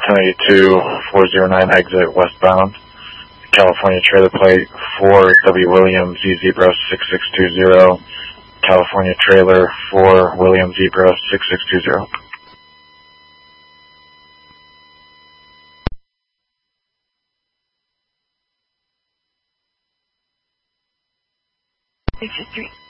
1082-409 exit westbound. California trailer plate 4W William Z Zebra 6620. California trailer 4 William Zebra 6620. Six Street.